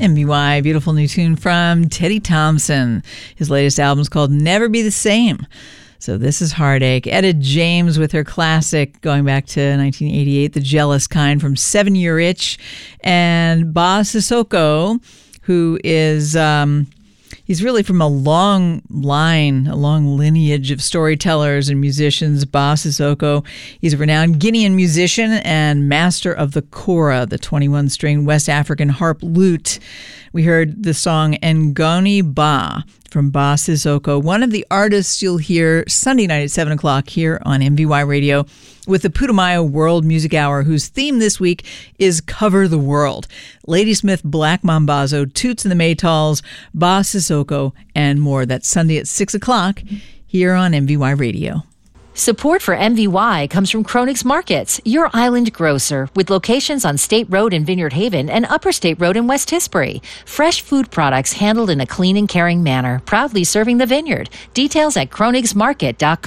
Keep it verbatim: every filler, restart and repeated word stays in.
M V Y, beautiful new tune from Teddy Thompson. His latest album is called Never Be the Same. So this is Heartache. Etta James with her classic going back to nineteen eighty-eight, The Jealous Kind from Seven Year Itch. And Ba Sissoko, who is... Um, He's really from a long line, a long lineage of storytellers and musicians. Ba Sissoko, he's a renowned Guinean musician and master of the kora, the twenty-one string West African harp lute. We heard the song Ngoni Ba from Ba Sissoko, one of the artists you'll hear Sunday night at seven o'clock here on M V Y Radio with the Putumayo World Music Hour, whose theme this week is Cover the World. Ladysmith Black Mambazo, Toots and the Maytals, Ba Sissoko, and more. That's Sunday at six o'clock here on M V Y Radio. Support for M V Y comes from Chronix Markets, your island grocer, with locations on State Road in Vineyard Haven and Upper State Road in West Tisbury. Fresh food products handled in a clean and caring manner, proudly serving the vineyard. Details at chronix market dot com.